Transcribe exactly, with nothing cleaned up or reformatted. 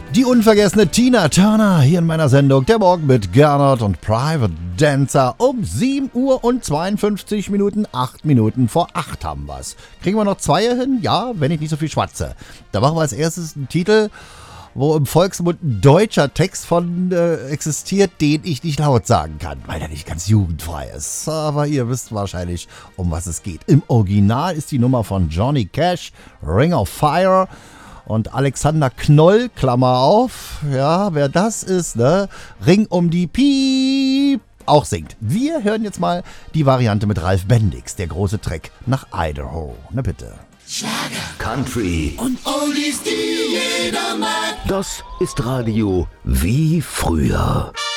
Die unvergessene Tina Turner hier in meiner Sendung Der Morgen mit Gernot und Private Dancer um sieben Uhr und zweiundfünfzig Minuten, acht Minuten vor acht haben wir's. Kriegen wir noch zwei hin? Ja, wenn ich nicht so viel schwatze. Da machen wir als erstes einen Titel, wo im Volksmund ein deutscher Text von äh, existiert, den ich nicht laut sagen kann, weil er nicht ganz jugendfrei ist. Aber ihr wisst wahrscheinlich, um was es geht. Im Original ist die Nummer von Johnny Cash, Ring of Fire. Und Alexander Knoll, Klammer auf, ja, wer das ist, ne? Ring um die Piep, auch singt. Wir hören jetzt mal die Variante mit Ralf Bendix, der große Treck nach Idaho. Na bitte. Schlager, Country und Oldies, die jeder mag. Das ist Radio wie früher.